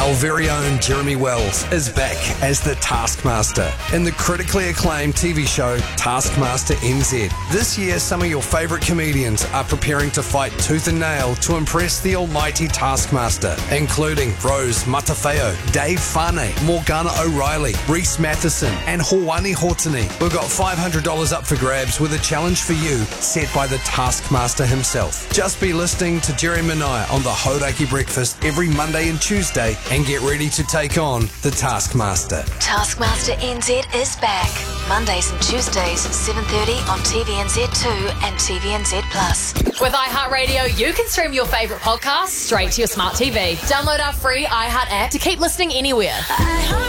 Our very own Jeremy Wells is back as the Taskmaster in the critically acclaimed TV show Taskmaster NZ. This year, some of your favourite comedians are preparing to fight tooth and nail to impress the almighty Taskmaster, including Rose Matafeo, Dave Fane, Morgana O'Reilly, Reese Matheson and Hawani Hortony. We've got $500 up for grabs with a challenge for you set by the Taskmaster himself. Just be listening to Jerry Minaya on the Hauraki Breakfast every Monday and Tuesday and get ready to take on the Taskmaster. Taskmaster NZ is back. Mondays and Tuesdays, 7:30 on TVNZ2 and TVNZ Plus. With iHeartRadio, you can stream your favourite podcasts straight to your smart TV. Download our free iHeart app to keep listening anywhere.